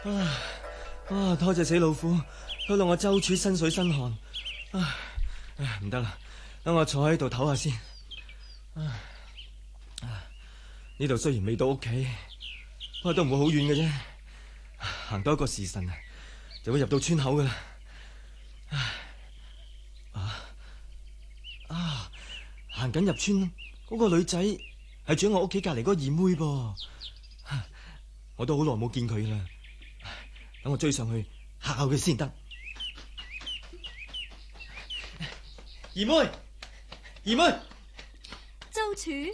多謝死老虎，推到我周處身水身汗。唔得啦，等我坐喺度唞下先。呢度雖然未到屋企，不過都唔會好遠嘅啫，行多一個時辰就會入到村口噶啦。行緊入村嗰個女仔係住喺我屋企隔籬嗰個二妹噃，我都好耐冇見佢啦。等我追上去嚇佢先得。二妹，二妹， 周處，